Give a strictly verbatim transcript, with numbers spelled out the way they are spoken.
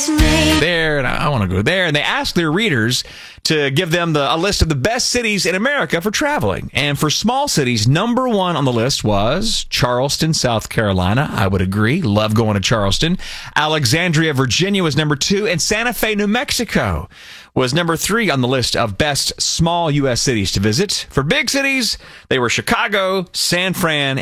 there, and I want to go there. And they asked their readers to give them the, a list of the best cities in America for traveling. And for small cities, number one on the list was Charleston, South Carolina. I would agree. Love going to Charleston. Alexandria, Virginia was number two. And Santa Fe, New Mexico was number three on the list of best small U S cities to visit. For big cities, they were Chicago, San Fran,